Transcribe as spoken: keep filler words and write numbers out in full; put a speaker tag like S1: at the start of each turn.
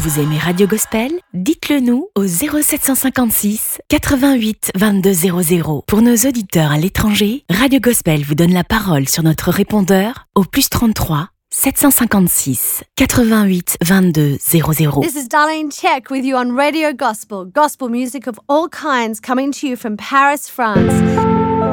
S1: vous aimez Radio Gospel, dites-le nous au zéro sept cent cinquante-six quatre-vingt-huit vingt-deux zéro zéro. Pour nos auditeurs à l'étranger, Radio Gospel vous donne la parole sur notre répondeur au plus trente-trois sept cent cinquante-six quatre-vingt-huit vingt-deux zéro zéro.
S2: This is Darlene Check with you on Radio Gospel, gospel music of all kinds coming to you from Paris, France.